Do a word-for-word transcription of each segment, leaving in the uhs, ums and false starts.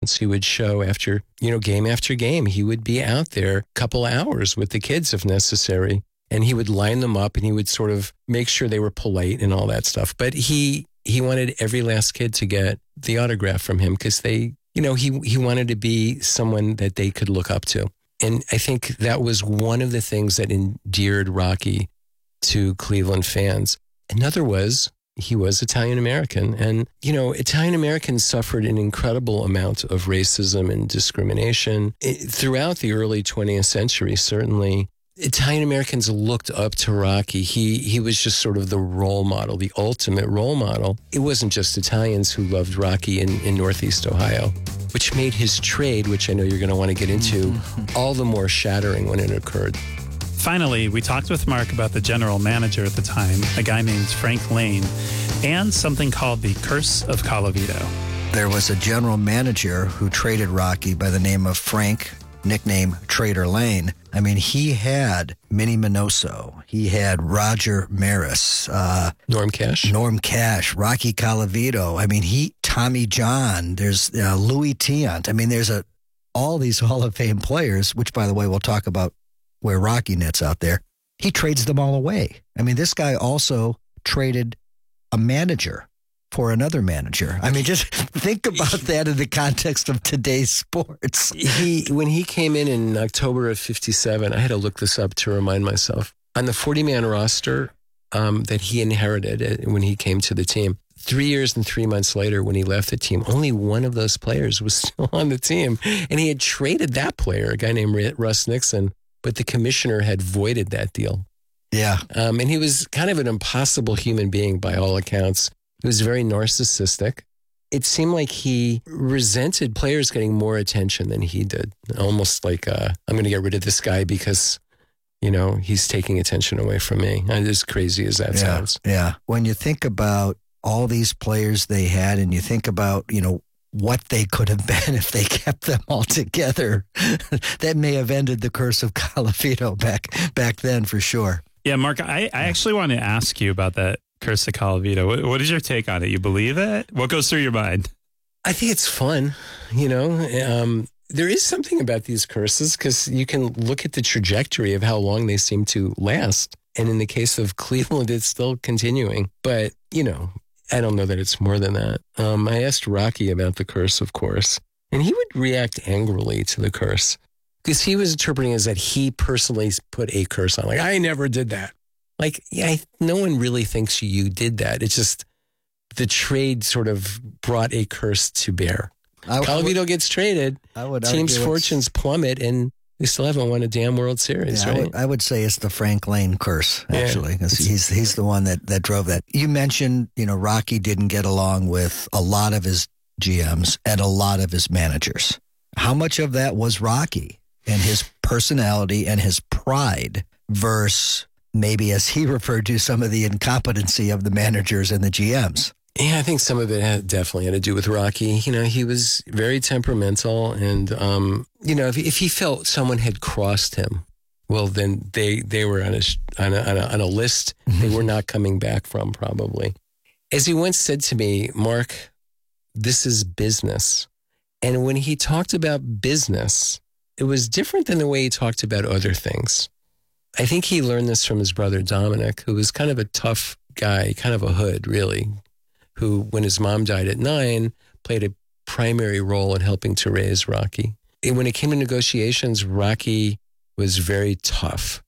Italians. He would show after, you know, game after game. He would be out there a couple hours with the kids if necessary. And he would line them up and he would sort of make sure they were polite and all that stuff. But he he wanted every last kid to get the autograph from him because they, you know, he he wanted to be someone that they could look up to. And I think that was one of the things that endeared Rocky to Cleveland fans. Another was he was Italian-American. And, you know, Italian-Americans suffered an incredible amount of racism and discrimination. It, throughout the early twentieth century, certainly, Italian-Americans looked up to Rocky. He he was just sort of the role model, the ultimate role model. It wasn't just Italians who loved Rocky in, in Northeast Ohio, which made his trade, which I know you're going to want to get into, all the more shattering when it occurred. Finally, we talked with Mark about the general manager at the time, a guy named Frank Lane, and something called the Curse of Colavito. There was a general manager who traded Rocky by the name of Frank, nickname Trader Lane. I mean, he had Minnie Minoso. He had Roger Maris. Uh, Norm Cash. Norm Cash. Rocky Colavito. I mean, he, Tommy John. There's uh, Louis Tiant. I mean, there's a all these Hall of Fame players, which, by the way, we'll talk about where Rocky nets out there. He trades them all away. I mean, this guy also traded a manager for another manager. I mean, just think about that in the context of today's sports. He, when he came in in October of fifty-seven, I had to look this up to remind myself. On the forty-man roster um, that he inherited when he came to the team, three years and three months later when he left the team, only one of those players was still on the team. And he had traded that player, a guy named Russ Nixon, but the commissioner had voided that deal. Yeah. Um, and he was kind of an impossible human being by all accounts. He was very narcissistic. It seemed like he resented players getting more attention than he did. Almost like, uh, I'm going to get rid of this guy because, you know, he's taking attention away from me. And as crazy as that yeah, sounds. Yeah. When you think about all these players they had and you think about, you know, what they could have been if they kept them all together, that may have ended the curse of Colavito back back then for sure. Yeah, Mark, I, I actually want to ask you about that Curse of Colavito. What, what is your take on it? You believe it? What goes through your mind? I think it's fun, you know. Um, there is something about these curses because you can look at the trajectory of how long they seem to last. And in the case of Cleveland, it's still continuing. But, you know, I don't know that it's more than that. Um, I asked Rocky about the curse, of course, and he would react angrily to the curse because he was interpreting it as that he personally put a curse on. Like, I never did that. Like, yeah, no one really thinks you did that. It's just the trade sort of brought a curse to bear. I, Colavito I would, gets traded, I would teams' fortunes plummet, and they still haven't won a damn World Series, yeah, right? I would, I would say it's the Frank Lane curse, actually. Yeah, he's he's the one that, that drove that. You mentioned, you know, Rocky didn't get along with a lot of his G Ms and a lot of his managers. How much of that was Rocky and his personality and his pride versus maybe, as he referred to, some of the incompetency of the managers and the G Ms? Yeah, I think some of it had, definitely had to do with Rocky. You know, he was very temperamental, and um, you know, if if he felt someone had crossed him, well, then they they were on a on a, on a, on a list they were not coming back from, probably. As he once said to me, Mark, this is business, and when he talked about business, it was different than the way he talked about other things. I think he learned this from his brother Dominic, who was kind of a tough guy, kind of a hood, really, who, when his mom died at nine, played a primary role in helping to raise Rocky. And when it came to negotiations, Rocky was very tough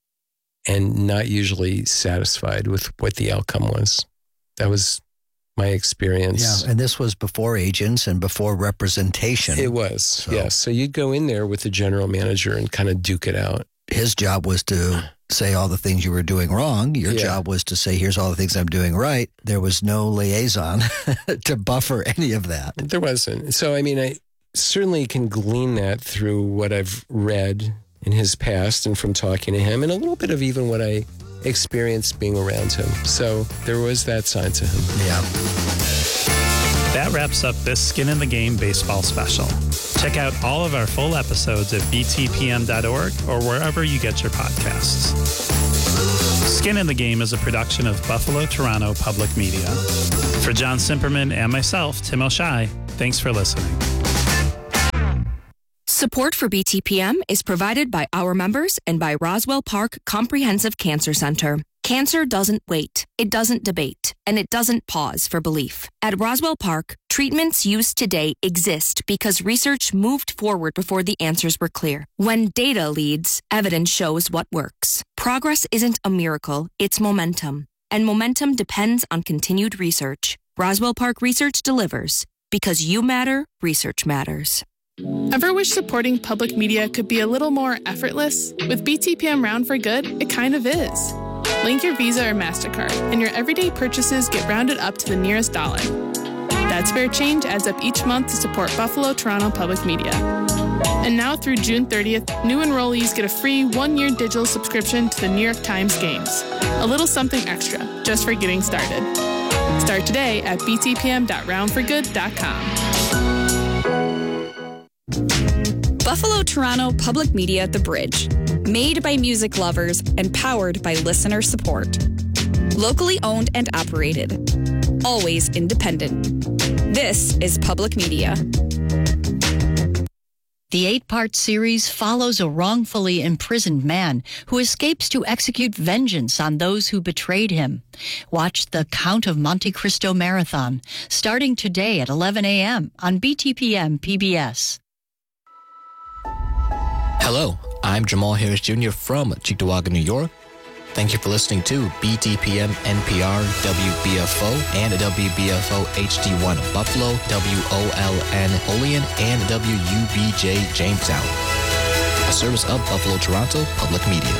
and not usually satisfied with what the outcome was. That was my experience. Yeah, and this was before agents and before representation. It was, so. Yes. So you'd go in there with the general manager and kind of duke it out. His job was to say all the things you were doing wrong. Your yeah. job was to say, here's all the things I'm doing right. There was no liaison to buffer any of that. There wasn't. So, I mean, I certainly can glean that through what I've read in his past and from talking to him, and a little bit of even what I experienced being around him. So there was that side to him. Yeah. That wraps up this Skin in the Game baseball special. Check out all of our full episodes at b t p m dot org or wherever you get your podcasts. Skin in the Game is a production of Buffalo Toronto Public Media. For John Simperman and myself, Tim O'Shea, thanks for listening. Support for B T P M is provided by our members and by Roswell Park Comprehensive Cancer Center. Cancer doesn't wait, it doesn't debate, and it doesn't pause for belief. At Roswell Park, treatments used today exist because research moved forward before the answers were clear. When data leads, evidence shows what works. Progress isn't a miracle, it's momentum. And momentum depends on continued research. Roswell Park Research delivers. Because you matter, research matters. Ever wish supporting public media could be a little more effortless? With B T P M Round for Good, it kind of is. Link your Visa or MasterCard, and your everyday purchases get rounded up to the nearest dollar. That spare change adds up each month to support Buffalo Toronto Public Media. And now through June thirtieth, new enrollees get a free one-year digital subscription to the New York Times Games. A little something extra, just for getting started. Start today at b t p m dot round for good dot com. Buffalo Toronto Public Media The Bridge. Made by music lovers and powered by listener support. Locally owned and operated. Always independent. This is public media. The eight-part series follows a wrongfully imprisoned man who escapes to execute vengeance on those who betrayed him. Watch the Count of Monte Cristo Marathon, starting today at eleven a.m. on B T P M P B S. Hello, I'm Jamal Harris Junior from Cheektowaga, New York. Thank you for listening to B T P M N P R W B F O and W B F O H D one Buffalo, W O L N Olean, and W U B J Jamestown. A service of Buffalo Toronto Public Media.